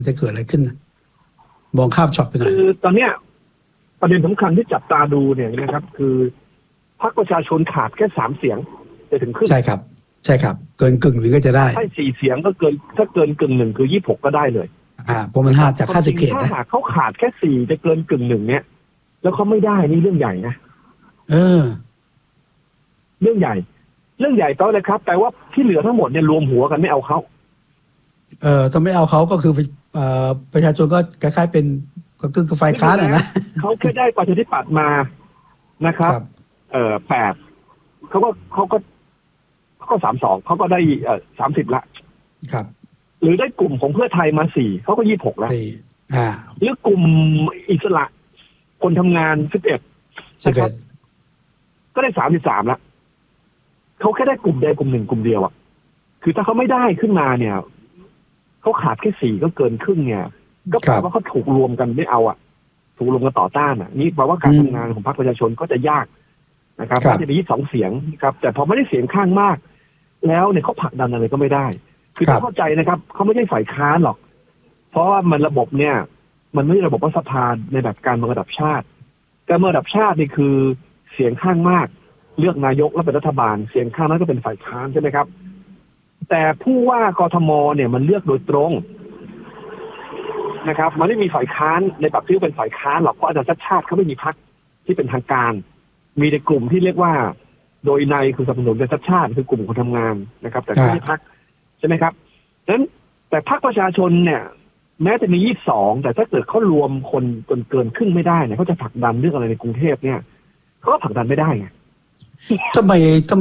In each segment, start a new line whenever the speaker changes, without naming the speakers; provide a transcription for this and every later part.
จะเกิดอะไรขึ้นมองข้ามช็อตไปหน่อย
คือตอนเนี้ยประเด็นสำคัญที่จับตาดูเนี่ยนะครับคือพรรคประชาชนขาดแค่3 เสียงจะถึงครึ่ง
ใช่ครับใช่ครับเกินกึ่งหนึ่งก็จะได้
ใช่4 เสียงก็เกินถ้าเกินกึ่งหนึ่งคือ26ก็ได้เลย
เพราะมัน5จาก50เขต
ถ้าหากเขาขาดแค่4จะเกินกึ่งหนึ่งเนี่ยแล้วเขาไม่ได้นี่เรื่องใหญ่นะเรื่องใหญ่ต่อเลยครับแต่ว่าที่เหลือทั้งหมดเนี่ยรวมหัวกันไม่เอาเขา
ถ้าไม่เอาเขาก็คือประชาชนก็คล้ายๆเป็นก็ฝ่ายค้านนะ
เขาแค่ได้ประชาธิปัตย์มานะครับ8เขาก็32เขาก็ได้30ละ
ครับ
หรือได้กลุ่มของเพื่อไทยมา4เขาก็26แล้วหรือกลุ่มอิสระคนทำงาน11นะครับก็ได้33แล้วเขาแค่ได้กลุ่มใดกลุ่มหนึ่งกลุ่มเดียวคือถ้าเขาไม่ได้ขึ้นมาเนี่ยเขาขาดแค่4ก็เกินครึ่งเนี่ยก็แปลว่าเขาถูกรวมกันไม่เอาถูกรวมกันต่อต้านนี่แปลว่าการทำงานของพรรคประชาชนก็จะยากนะครับก็จะมี22 เสียงครับแต่พอไม่ได้เสียงข้างมากแล้วเนี่ยเขาผลักดันอะไรก็ไม่ได้คือต้องเข้าใจนะครับเขาไม่ใช่ฝ่ายค้านหรอกเพราะว่ามันระบบเนี่ยมันไม่ใช่ระบบรัฐสภาในแบบการเมืองระดับชาติการเมืองระดับชาตินี่คือเสียงข้างมากเลือกนายกแล้วเป็นรัฐบาลเสียงข้างน้อยก็เป็นฝ่ายค้านใช่ไหมครับแต่ผู้ว่ากทมเนี่ยมันเลือกโดยตรงนะครับมันไม่มีฝ่ายค้านในแบบที่เป็นฝ่ายค้านหรอกเพราะอาจารย์ชัดชาติเขาไม่มีพรรคที่เป็นทางการมีในกลุ่มที่เรียกว่าโดยในคือสนับสนุนในชัดชาติคือกลุ่มคนทำงานนะครับแต่ไม่ใช่พรรคใช่ไหมครับฉะนั้นแต่พรรคประชาชนเนี่ยแม้จะมี22แต่ถ้าเกิดเขารวมคนจนเกินครึ่งไม่ได้เนี่ยเขาจะผลักดันเรื่องอะไรในกรุงเทพเนี่ยเขาก็ผลักดันไม่ได้ไง
ทำไม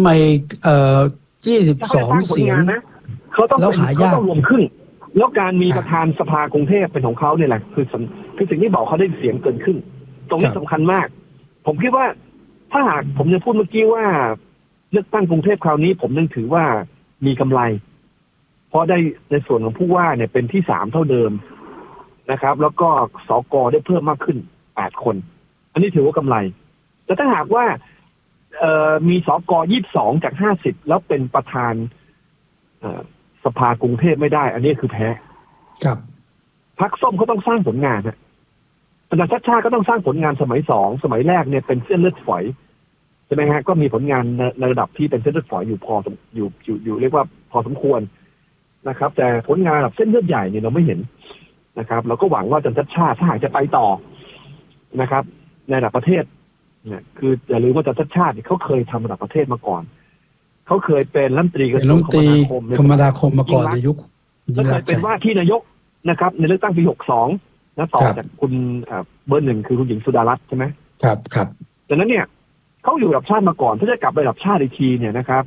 22 เสียง
นะเขาต้องรวมครึ่งแล้วการมีประธานสภากรุงเทพเป็นของเขาเนี่ยแหละคือสิ่งที่บอกเขาได้เสียงเกินครึ่งตรงนี้สำคัญมากผมคิดว่าถ้าหากผมจะพูดเมื่อกี้ว่าเลือกตั้งกรุงเทพคราวนี้ผมยังถือว่ามีกำไรเพราะได้ในส่วนของผู้ว่าเนี่ยเป็นที่3เท่าเดิมนะครับแล้วก็สก.ได้เพิ่มมากขึ้น8 คนอันนี้ถือว่ากำไรแต่ถ้าหากว่ามีสก.22จาก50แล้วเป็นประธานสภากรุงเทพไม่ได้อันนี้คือแพ้
ครับ
พรรคส้มเขาต้องสร้างผลงานอาจารย์ชัดชาติก็ต้องสร้างผลงานสมัย2สมัยแรกเนี่ยเป็นเส้นเลือดฝอยใช่ไหมฮะก็มีผลงานในระดับที่เป็นเส้นเลือดฝอยอยู่พออยู่เรียกว่าพอสมควรนะครับแต่ผลงานแบบเส้นเลือดใหญ่เนี่ยเราไม่เห็นนะครับเราก็หวังว่าอาจารย์ชัดชาติถ้าหากจะไปต่อนะครับในระดับประเทศเนี่ยคืออย่าลืมว่าอาจารย์ชัดชาติเขาเคยทำระดับประเทศมาก่อนเขาเคยเป็นรัฐมนตรีกระทรวง
คมนาคมมาก่อนในยุค
แล้วเคยเป็นว่าที่นายกนะครับในเลือกตั้งปี62แล้วต่อจากคุณเบอร์ 1คือคุณหญิงสุดารัตน์ใช่ไหม
ครับ
ดังนั้นเนี่ยเขาอยู่ระดับชาติมาก่อนถ้าจะกลับไประดับชาติอีกทีเนี่ยนะครับ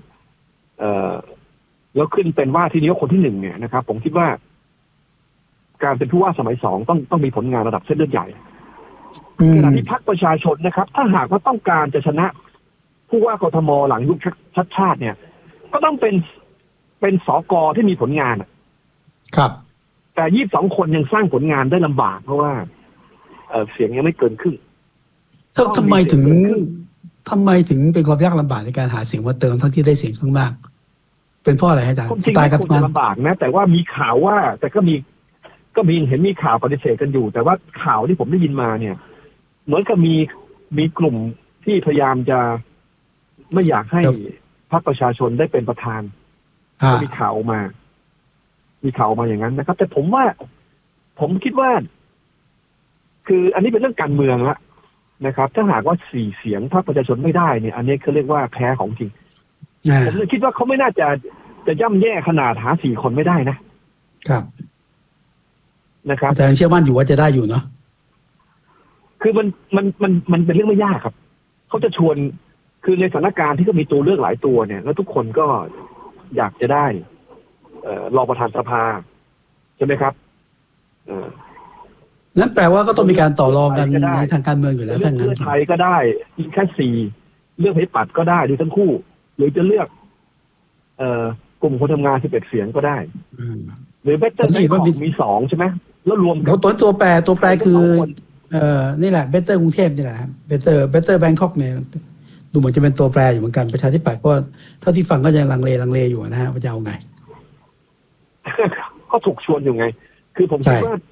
แล้วขึ้นเป็นว่าที่นายกคนที่1เนี่ยนะครับผมคิดว่าการเป็นผู้ว่าสมัย2ต้องมีผลงานระดับเส้นเลือดใหญ่ขณะที่พรรคประชาชนนะครับถ้าหากว่าต้องการจะชนะผู้ว่ากทมหลังยุคชัดชาติเนี่ยก็ต้องเป็นสก.ที่มีผลงาน
ครับ
แต่22 คนยังสร้างผลงานได้ลำบากเพราะว่าเสียงยังไม่เกินครึ่ง
ทำไมถึงเป็นความยากลำบากในการหาเสียงมาเติมทั้งที่ได้เสียงข้างมากเป็นเพราะอะไรอาจารย์
สไตล์การทำงานลำบากนะแต่ว่ามีข่าวว่าแต่ก็มีเห็นมีข่าวปฏิเสธกันอยู่แต่ว่าข่าวที่ผมได้ยินมาเนี่ยเหมือนกับมีกลุ่มที่พยายามจะไม่อยากให้พรรคประชาชนได้เป็นประธานมีข่าวมาอย่างนั้นนะครับแต่ผมคิดว่าคืออันนี้เป็นเรื่องการเมืองละนะครับถ้าหากว่า4 เสียงพรรคประชาชนไม่ได้เนี่ยอันนี้เขาเรียกว่าแพ้ของจริงผมเลยคิดว่าเขาไม่น่าจะย่ำแย่ขนาดหา4 คนไม่ได้นะครับ
แต่เชื่อมั่นอยู่ว่าจะได้อยู่เนาะ
คือมันเป็นเรื่องไม่ยากครับเขาจะชวนคือในสถานการณ์ที่ก็มีตัวเลือกหลายตัวเนี่ยแล้วทุกคนก็อยากจะได้รองประธานสภาใช่ไหมครับ
นั่นแปลว่าก็ต้องมีการต่อรองกันในทางการเมืองอยู่แล้ว
ทั้งนั้นเพื่อไทยก็ได้อีกแค่4เลือกให้ปัดก็ได้ดูทั้งคู่หรือจะเลือกกลุ่มคนทำงาน11 เสียงก็ได้หรือเบเตอร์แบงคอกมี2ใช่ไหมแล้วรวม
ตัวแปรคือนี่แหละเบเตอร์กรุงเทพนี่แหละเบเตอร์แบงคอกเนี่ยดูเหมือนจะเป็นตัวแปรอยู่เหมือนกันประชาธิปัตย์ก็เท่าที่ฟังก็ยังลังเลอยู่นะฮะว่าจะเอาไง
ก็ถูกชวนอยู่ไงคือผมคิดว่า